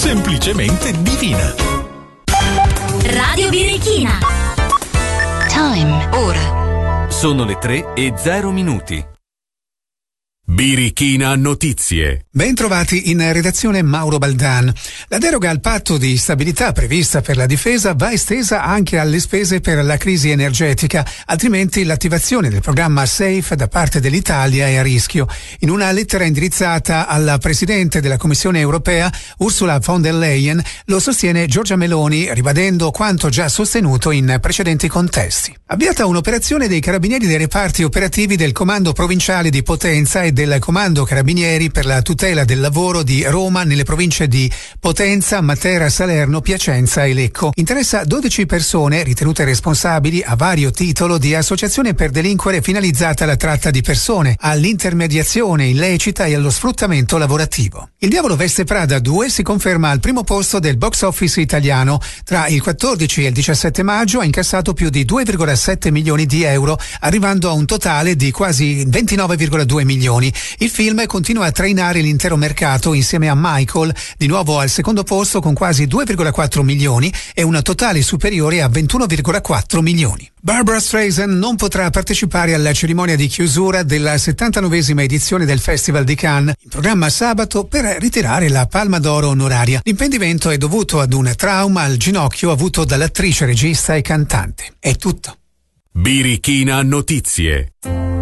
semplicemente divina. Radio Birichina. Time. Ora. Sono le 3:0. Birichina Notizie. Ben trovati in redazione Mauro Baldan. La deroga al patto di stabilità prevista per la difesa va estesa anche alle spese per la crisi energetica, altrimenti l'attivazione del programma SAFE da parte dell'Italia è a rischio. In una lettera indirizzata alla Presidente della Commissione europea, Ursula von der Leyen, lo sostiene Giorgia Meloni, ribadendo quanto già sostenuto in precedenti contesti. Avviata un'operazione dei carabinieri dei reparti operativi del Comando Provinciale di Potenza e del Comando Carabinieri per la tutela del lavoro di Roma nelle province di Potenza, Matera, Salerno, Piacenza e Lecco. Interessa 12 persone ritenute responsabili a vario titolo di associazione per delinquere finalizzata alla tratta di persone, all'intermediazione illecita e allo sfruttamento lavorativo. Il Diavolo veste Prada 2 si conferma al primo posto del box office italiano. Tra il 14 e il 17 maggio ha incassato più di 2,7 milioni di euro, arrivando a un totale di quasi 29,2 milioni. Il film continua a trainare l'intero mercato insieme a Michael, di nuovo al secondo posto con quasi 2,4 milioni e un totale superiore a 21,4 milioni. Barbra Streisand non potrà partecipare alla cerimonia di chiusura della 79esima edizione del Festival di Cannes, in programma sabato, per ritirare la Palma d'Oro onoraria. L'impedimento è dovuto ad un trauma al ginocchio avuto dall'attrice, regista e cantante. È tutto. Birichina Notizie.